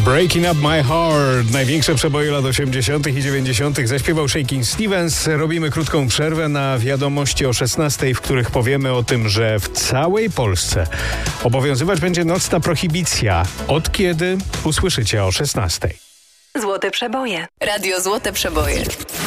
Breaking Up My Heart. Największe przeboje lat 80. i 90. zaśpiewał Shakin' Stevens. Robimy krótką przerwę na wiadomości o 16, w których powiemy o tym, że w całej Polsce obowiązywać będzie nocna prohibicja. Od kiedy? Usłyszycie o 16. Złote przeboje. Radio Złote Przeboje.